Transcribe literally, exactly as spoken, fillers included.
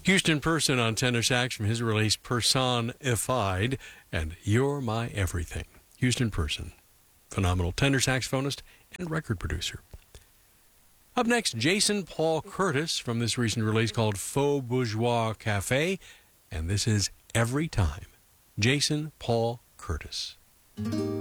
Houston Person on tenor sax from his release Personified, and You're My Everything. Houston Person, phenomenal tenor saxophonist and record producer. Up next, Jason Paul Curtis from this recent release called Faux Bourgeois Cafe, and this is Every Time. Jason Paul Curtis.